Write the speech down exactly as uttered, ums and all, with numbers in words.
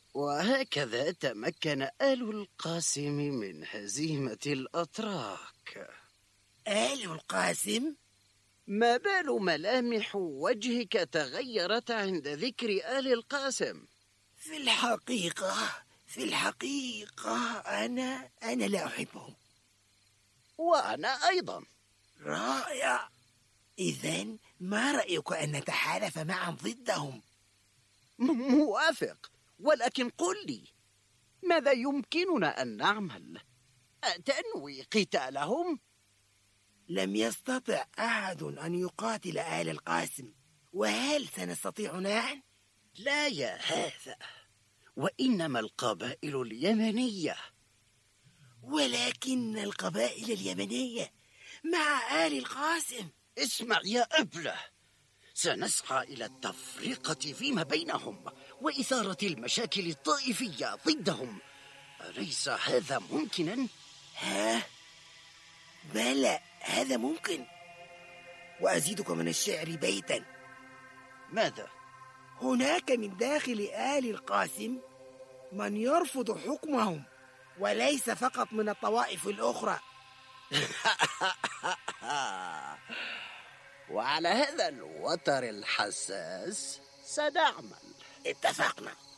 وهكذا تمكن آل القاسم من هزيمة الأتراك. آل القاسم؟ ما بال ملامح وجهك تغيرت عند ذكر آل القاسم؟ في الحقيقة في الحقيقة أنا أنا لا أحبهم. وأنا أيضا. رائع. إذن ما رأيك أن نتحالف معا ضدهم؟ موافق، ولكن قل لي ماذا يمكننا أن نعمل؟ أتنوي قتالهم؟ لم يستطع أحد أن يقاتل آل القاسم، وهل سنستطيع نحن؟ لا يا هذا، وإنما القبائل اليمنية. ولكن القبائل اليمنية مع آل القاسم. اسمع يا أبله، سنسعى إلى التفرقة فيما بينهم وإثارة المشاكل الطائفية ضدهم. أليس هذا ممكنا؟ ها؟ بلى، هذا ممكن. وأزيدك من الشعر بيتا. ماذا؟ هناك من داخل آل القاسم من يرفض حكمهم، وليس فقط من الطوائف الأخرى. وعلى هذا الوتر الحساس سنعمل. اتفقنا.